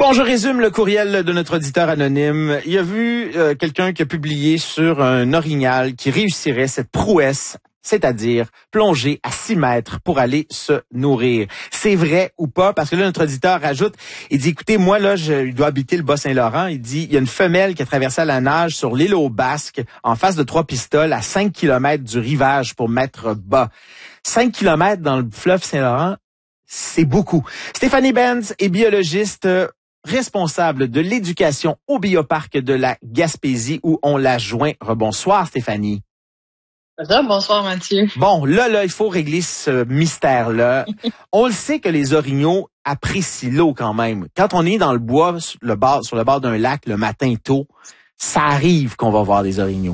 Bon, je résume le courriel de notre auditeur anonyme. Il a vu quelqu'un qui a publié sur un orignal qui réussirait cette prouesse, c'est-à-dire plonger à 6 mètres pour aller se nourrir. C'est vrai ou pas? Parce que là, notre auditeur rajoute, il dit, écoutez, moi, là, je dois habiter le Bas-Saint-Laurent. Il dit, il y a une femelle qui a traversé à la nage sur l'île aux Basques en face de Trois-Pistoles à 5 kilomètres du rivage pour mettre bas. 5 kilomètres dans le fleuve Saint-Laurent, c'est beaucoup. Stéphanie Benz est biologiste responsable de l'éducation au bioparc de la Gaspésie où on la joint. Rebonsoir Stéphanie. Bonsoir Mathieu. Bon, là, il faut régler ce mystère-là. On le sait que les orignaux apprécient l'eau quand même. Quand on est dans le bois, sur le bord d'un lac le matin tôt, ça arrive qu'on va voir des orignaux.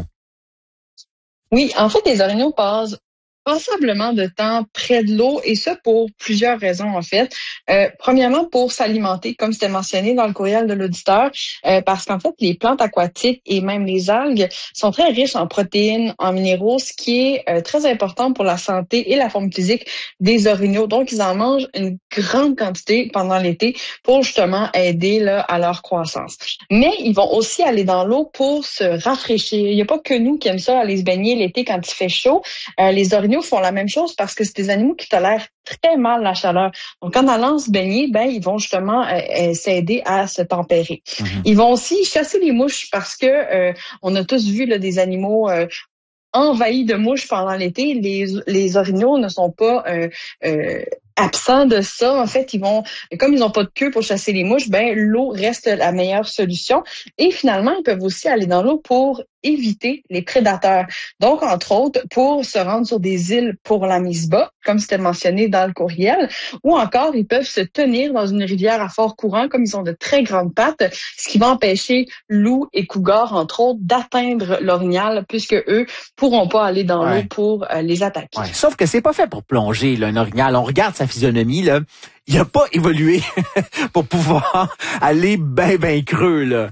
Oui, en fait, les orignaux passent passablement de temps près de l'eau et ça pour plusieurs raisons en fait. Premièrement, pour s'alimenter, comme c'était mentionné dans le courriel de l'auditeur, parce qu'en fait, les plantes aquatiques et même les algues sont très riches en protéines, en minéraux, ce qui est très important pour la santé et la forme physique des orignaux. Donc, ils en mangent une grande quantité pendant l'été pour justement aider là, à leur croissance. Mais ils vont aussi aller dans l'eau pour se rafraîchir. Il n'y a pas que nous qui aiment ça, aller se baigner l'été quand il fait chaud. Les orignaux font la même chose parce que c'est des animaux qui tolèrent très mal la chaleur. Donc, en allant se baigner, ils vont justement s'aider à se tempérer. Mm-hmm. Ils vont aussi chasser les mouches parce que on a tous vu là, des animaux envahis de mouches pendant l'été. Les orignaux ne sont pas absents de ça. En fait, comme ils n'ont pas de queue pour chasser les mouches, l'eau reste la meilleure solution. Et finalement, ils peuvent aussi aller dans l'eau pour éviter les prédateurs. Donc, entre autres, pour se rendre sur des îles pour la mise bas, comme c'était mentionné dans le courriel, ou encore, ils peuvent se tenir dans une rivière à fort courant, comme ils ont de très grandes pattes, ce qui va empêcher loups et cougars, entre autres, d'atteindre l'orignal, puisque eux pourront pas aller dans l'eau pour les attaquer. Ouais. Sauf que c'est pas fait pour plonger, là, un orignal. On regarde sa physionomie, là. Il a pas évolué pour pouvoir aller ben creux, là.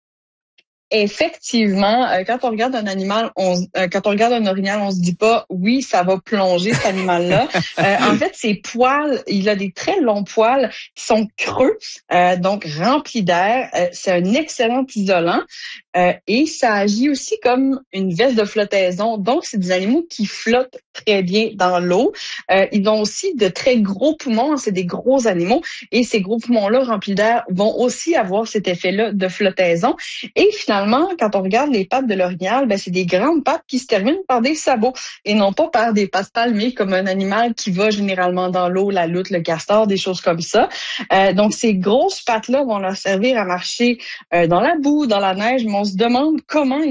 Effectivement, quand on regarde un animal, quand on regarde un orignal, on se dit pas oui, ça va plonger cet animal-là. En fait, ses poils, il a des très longs poils qui sont creux, donc remplis d'air. C'est un excellent isolant et ça agit aussi comme une veste de flottaison. Donc, c'est des animaux qui flottent très bien dans l'eau. Ils ont aussi de très gros poumons, c'est des gros animaux et ces gros poumons-là remplis d'air vont aussi avoir cet effet-là de flottaison. Et finalement, quand on regarde les pattes de l'orignal, c'est des grandes pattes qui se terminent par des sabots et non pas par des pattes palmées comme un animal qui va généralement dans l'eau, la loutre, le castor, des choses comme ça. Donc, ces grosses pattes-là vont leur servir à marcher dans la boue, dans la neige, mais on se demande comment